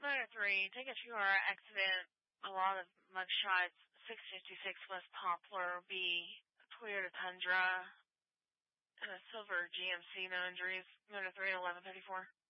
Motor 3, take a 2-hour accident, a lot of mugshots, 656 West Poplar B, Toyota Tundra, and a silver GMC, no injuries. Motor 3, 1134.